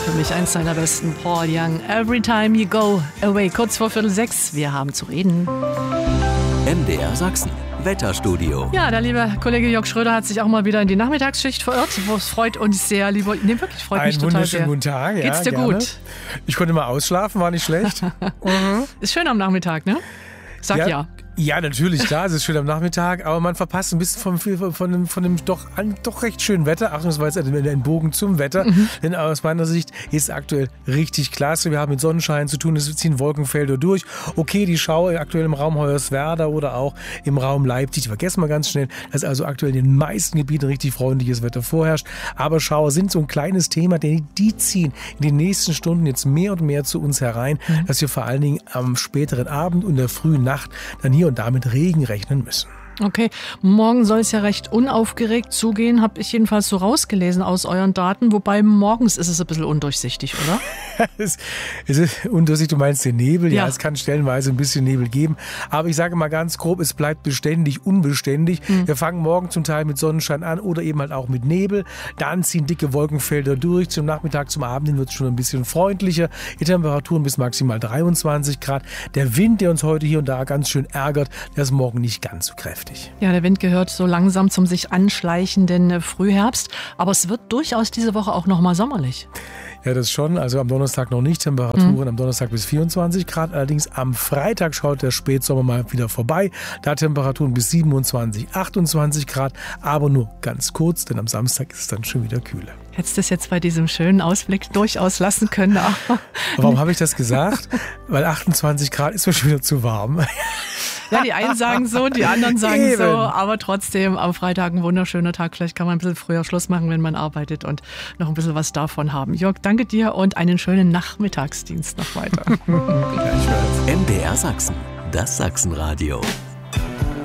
Für mich eins seiner besten, Paul Young. Every time you go away. Kurz vor 5:45. Wir haben zu reden. MDR Sachsen. Wetterstudio. Ja, der liebe Kollege Jörg Schröder hat sich auch mal wieder in die Nachmittagsschicht verirrt. Es freut uns sehr, lieber. Nee, wirklich, freut mich total sehr. Einen wunderschönen guten Tag. Ja, geht's dir gerne. gut? Ich konnte mal ausschlafen, war nicht schlecht. Ist schön am Nachmittag, ne? Sag ja. Ja, natürlich, klar, es ist schön am Nachmittag, aber man verpasst ein bisschen von dem doch recht schönen Wetter. Achtung, das war jetzt ein Bogen zum Wetter, denn aus meiner Sicht ist aktuell richtig klasse. Wir haben mit Sonnenschein zu tun, es ziehen Wolkenfelder durch. Okay, die Schauer aktuell im Raum Hoyerswerda oder auch im Raum Leipzig, die vergessen wir ganz schnell, dass also aktuell in den meisten Gebieten richtig freundliches Wetter vorherrscht. Aber Schauer sind so ein kleines Thema, denn die ziehen in den nächsten Stunden jetzt mehr und mehr zu uns herein, dass wir vor allen Dingen am späteren Abend und der frühen Nacht dann hier und da mit Regen rechnen müssen. Okay, morgen soll es ja recht unaufgeregt zugehen, habe ich jedenfalls so rausgelesen aus euren Daten, wobei morgens ist es ein bisschen undurchsichtig, oder? Es ist undurchsichtig, du meinst den Nebel, ja, Ja. es kann stellenweise ein bisschen Nebel geben, aber ich sage mal ganz grob, es bleibt beständig, unbeständig. Wir fangen morgen zum Teil mit Sonnenschein an oder eben halt auch mit Nebel, dann ziehen dicke Wolkenfelder durch, zum Nachmittag, zum Abend hin wird es schon ein bisschen freundlicher, die Temperaturen bis maximal 23 Grad. Der Wind, der uns heute hier und da ganz schön ärgert, der ist morgen nicht ganz so kräftig. Ja, der Wind gehört so langsam zum sich anschleichenden Frühherbst, aber es wird durchaus diese Woche auch nochmal sommerlich. Ja, das schon. Also am Donnerstag noch nicht. Temperaturen am Donnerstag bis 24 Grad. Allerdings am Freitag schaut der Spätsommer mal wieder vorbei. Da Temperaturen bis 27, 28 Grad. Aber nur ganz kurz, denn am Samstag ist es dann schon wieder kühler. Hättest du es jetzt bei diesem schönen Ausblick durchaus lassen können. Aber Warum habe ich das gesagt? Weil 28 Grad ist mir schon wieder zu warm. ja, die einen sagen so, die anderen sagen Eben. so. Aber trotzdem am Freitag ein wunderschöner Tag. Vielleicht kann man ein bisschen früher Schluss machen, wenn man arbeitet und noch ein bisschen was davon haben. Jörg, danke dir und einen schönen Nachmittagsdienst noch weiter. MDR Sachsen. Das Sachsenradio.